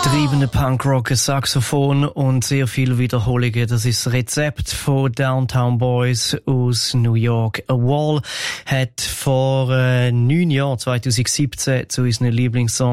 Treibender Punkrock, Saxophon und sehr viele Wiederholungen. Das ist das Rezept von Downtown Boys aus New York. A Wall hat vor 9 Jahren, 2017, zu unseren Lieblingssongs